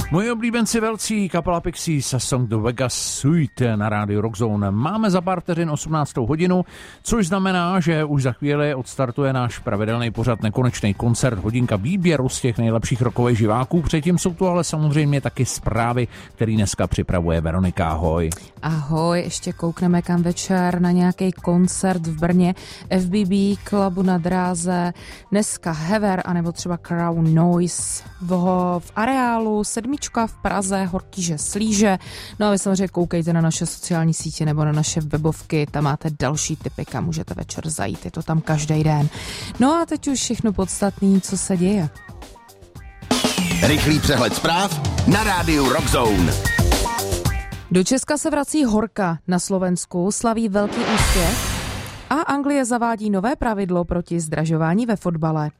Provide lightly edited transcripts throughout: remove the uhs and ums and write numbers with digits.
Moji oblíbenci velcí, kapela Pixies a song The Vegas Suite na rádiu Rockzone. Máme za pár vteřin 18. hodinu, což znamená, že už za chvíli odstartuje náš pravidelný pořad Nekonečný koncert, hodinka výběru z těch nejlepších rockových živáků. Předtím jsou tu ale samozřejmě taky zprávy, který dneska připravuje Veronika. Ahoj. Ahoj, ještě koukneme kam večer na nějaký koncert v Brně, FBB klubu na dráze, dneska Hever, anebo třeba Crown Noise v areálu, Sedmička v Praze, Horkýže Slíže. No a vy samozřejmě koukejte na naše sociální sítě nebo na naše webovky, tam máte další tipy, kam můžete večer zajít, je to tam každý den. No a teď už všechno podstatné, co se děje. Rychlý přehled zpráv na rádiu Rockzone. Do Česka se vrací horka, na Slovensku slaví velký úspěch a Anglie zavádí nové pravidlo proti zdražování ve fotbale.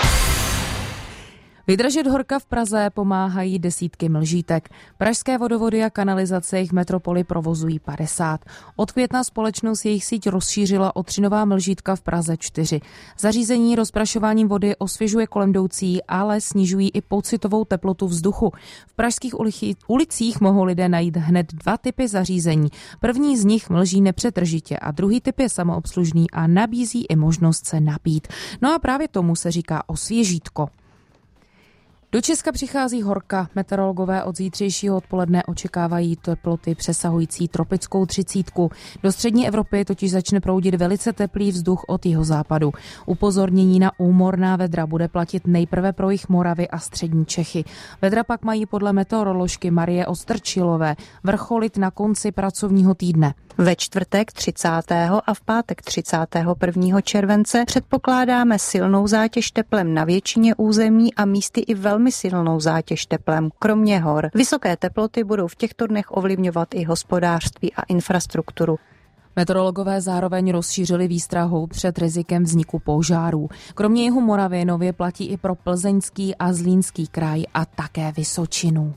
Vydržet horka v Praze pomáhají desítky mlžítek. Pražské vodovody a kanalizace jejich metropoli provozují 50. Od května společnost jejich síť rozšířila o 3 nová mlžítka v Praze 4. Zařízení rozprašováním vody osvěžuje kolem jdoucí, ale snižují i pocitovou teplotu vzduchu. V pražských ulicích mohou lidé najít hned 2 typy zařízení. První z nich mlží nepřetržitě a druhý typ je samoobslužný a nabízí i možnost se napít. No a právě tomu se říká osvěžítko. Do Česka přichází horka. Meteorologové od zítřejšího odpoledne očekávají teploty přesahující tropickou 30. Do střední Evropy totiž začne proudit velice teplý vzduch od jihozápadu. Upozornění na úmorná vedra bude platit nejprve pro jih Moravy a střední Čechy. Vedra pak mají podle meteoroložky Marie Ostrčilové vrcholit na konci pracovního týdne. Ve čtvrtek 30. a v pátek 31. července předpokládáme silnou zátěž teplem na většině území a místy i velmi silnou zátěž teplem, kromě hor. Vysoké teploty budou v těchto dnech ovlivňovat i hospodářství a infrastrukturu. Meteorologové zároveň rozšířili výstrahu před rizikem vzniku požárů. Kromě jihu Moravy nově platí i pro Plzeňský a Zlínský kraj a také Vysočinu.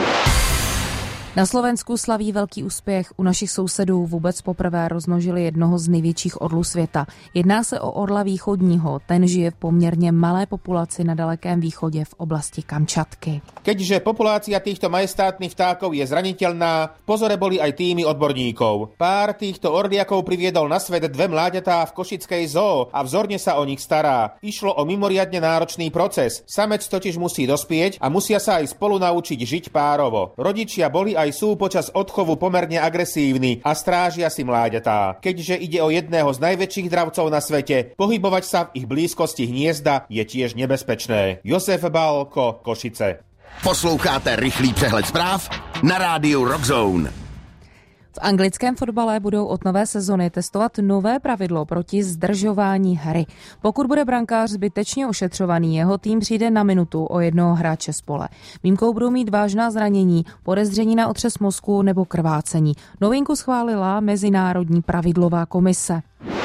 Na Slovensku slaví velký úspěch. U našich sousedů vůbec poprvé rozmnožili jednoho z největších orlů světa. Jedná se o orla východního. Ten žije v poměrně malé populaci na dalekém východě v oblasti Kamčatky. Keďže populácia týchto majestátnych vtákov je zraniteľná, v pozore boli aj týmy odborníkov. Pár týchto orliakov priviedol na svet 2 mláďatá v košickej zoo a vzorne sa o nich stará. Išlo o mimoriadne náročný proces. Samec totiž musí dospieť a musia sa aj spolu naučiť žiť párovo. Rodičia boli aj sú počas odchovu pomerne agresívni a strážia si mláďatá. Keďže ide o jedného z najväčších dravcov na svete, pohybovať sa v ich blízkosti hniezda je tiež nebezpečné. Josef Balko, Košice. Posloucháte rychlý přehled zpráv na rádiu Rockzone. V anglickém fotbale budou od nové sezony testovat nové pravidlo proti zdržování hry. Pokud bude brankář zbytečně ošetřovaný, jeho tým přijde na minutu o jednoho hráče z pole. Výjimkou budou mít vážná zranění, podezření na otřes mozku nebo krvácení. Novinku schválila Mezinárodní pravidlová komise.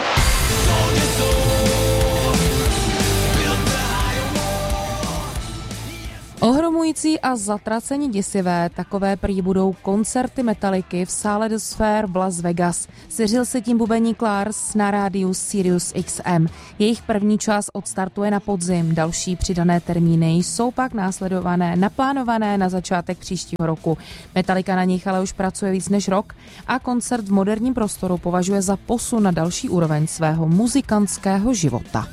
Ohromující a zatraceně děsivé, takové prý budou koncerty Metalliky v sále The Sphere v Las Vegas. Svěřil se tím bubeník Lars na rádiu Sirius XM. Jejich první část odstartuje na podzim, další přidané termíny jsou pak naplánované na začátek příštího roku. Metallica na nich ale už pracuje víc než rok a koncert v moderním prostoru považuje za posun na další úroveň svého muzikantského života.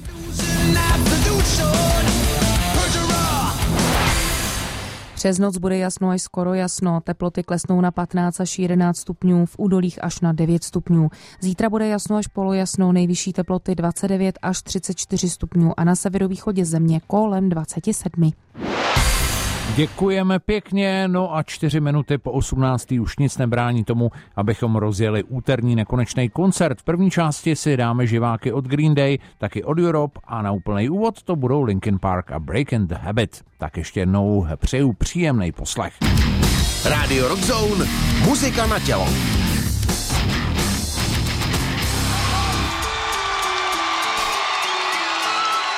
Přes noc bude jasno až skoro jasno, teploty klesnou na 15 až 11 stupňů, v údolích až na 9 stupňů. Zítra bude jasno až polojasno, nejvyšší teploty 29 až 34 stupňů a na severovýchodě země kolem 27. Děkujeme pěkně, no a 4 minuty po 18. už nic nebrání tomu, abychom rozjeli úterní nekonečný koncert. V první části si dáme živáky od Green Day, taky od Europe a na úplný úvod to budou Linkin Park a Breaking the Habit. Tak ještě jednou přeju příjemný poslech. Radio Rockzone, muzika na tělo.